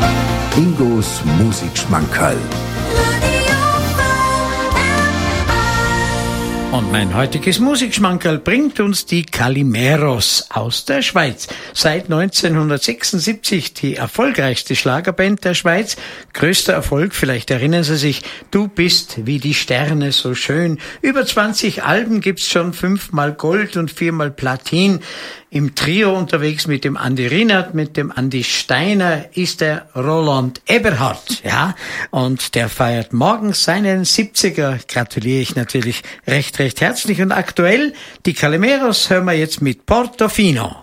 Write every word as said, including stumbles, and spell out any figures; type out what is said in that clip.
Ingos Musikschmankerl. Und mein heutiges Musikschmankerl bringt uns die Calimeros aus der Schweiz. Seit neunzehnhundertsechsundsiebzig die erfolgreichste Schlagerband der Schweiz. Größter Erfolg, vielleicht erinnern Sie sich, Du bist wie die Sterne so schön. Über zwanzig Alben gibt's schon, fünfmal Gold und viermal Platin. Im Trio unterwegs mit dem Andi Rienert, mit dem Andi Steiner ist der Roland Eberhardt, ja, und der feiert morgen seinen siebziger. Gratuliere ich natürlich recht, recht herzlich. Und aktuell, die Calimeros hören wir jetzt mit Portofino.